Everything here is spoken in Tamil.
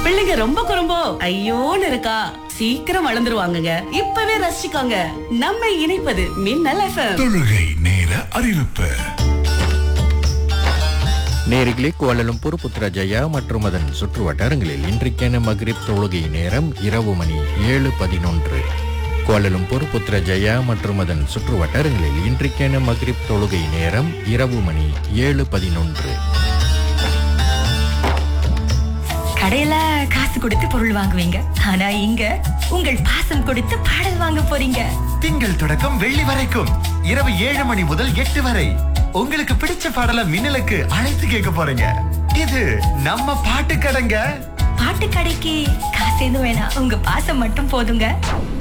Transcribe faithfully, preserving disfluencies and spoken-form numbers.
பிள்ளைங்க ரொம்ப குறும்போ ஐயோன்னு இருக்கா? சீக்கிரம் வளர்ந்துருவாங்கங்க. இப்பவே ரசிச்சுக்கோங்க. நம்மை இணைப்பது மின்னல் எஃப்எம். தொழுகை நேர அறிவிப்பு. நேரிகளே, கோலாலம்பூர், புத்ராஜயா மற்றும் அதன் சுற்று வட்டாரங்களில் இன்றைக்கான மக்ரிப் தொழுகை நேரம் இரவு மணி ஏழு பதினொன்று. கோலாலம்பூர், புத்ராஜயா மற்றும் அதன் சுற்று வட்டாரங்களில் இன்றைக்கான மக்ரிப் தொழுகை நேரம் இரவு மணி ஏழு பதினொன்று. கடையில காசு கொடுத்து பொருள் வாங்குவீங்க, ஆனா இங்க உங்கள் பாசம் கொடுத்து பாடல் வாங்க போறீங்க. திங்கள் தொடக்கம் வெள்ளி வரைக்கும் இரவு ஏழு மணி முதல் எட்டு வரை உங்களுக்கு பிடிச்ச பாடல மின்னலுக்கு அழைத்து கேட்க போறீங்க. இது நம்ம பாட்டு கடைங்க. பாட்டு கடைக்கு காசு எதுவும் வேணாம், உங்க பாசம் மட்டும் போதுங்க.